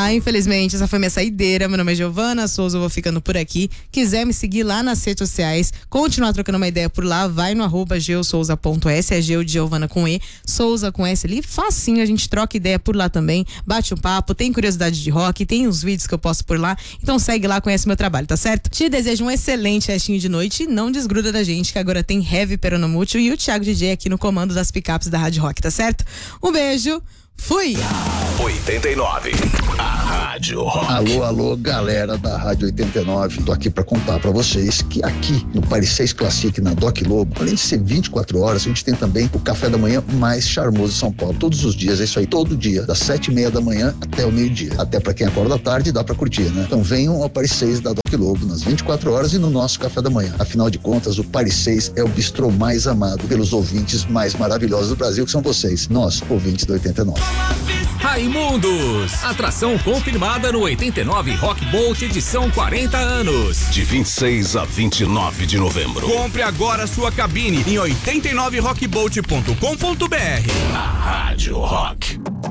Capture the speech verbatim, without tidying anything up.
Ah, infelizmente, essa foi minha saideira. Meu nome é Giovana Souza, eu vou ficando por aqui. Quiser me seguir lá nas redes sociais, continuar trocando uma ideia por lá, vai no arroba geosouza ponto s, é Geo de Giovana com E, Souza com S ali, facinho, a gente troca ideia por lá também, bate um papo, tem curiosidade de rock, tem uns vídeos que eu posto por lá, então segue lá, conhece meu trabalho, tá certo? Te desejo um excelente restinho de noite e não desgruda da gente, que agora tem Heavy Peronomútil e o Thiago D J aqui no comando das picapes da Rádio Rock, tá certo? Um beijo, fui! oitenta e nove, a Rádio Rock. Alô, alô, galera da Rádio oitenta e nove. Tô aqui pra contar pra vocês que aqui no Paris seis Classic, na Doc Lobo, além de ser vinte e quatro horas, a gente tem também o café da manhã mais charmoso de São Paulo. Todos os dias, é isso aí, todo dia, das sete e meia da manhã até o meio-dia. Até pra quem acorda à tarde, dá pra curtir, né? Então venham ao Paris seis da Doc Lobo, nas vinte e quatro horas e no nosso café da manhã. Afinal de contas, o Paris seis é o bistrô mais amado pelos ouvintes mais maravilhosos do Brasil, que são vocês, nós, ouvintes do oitenta e nove. Raimundos, atração confirmada no oitenta e nove Rock Bolt edição quarenta anos. De vinte e seis a vinte e nove de novembro. Compre agora sua cabine em oitenta e nove rock bolt ponto com ponto b r. A Rádio Rock.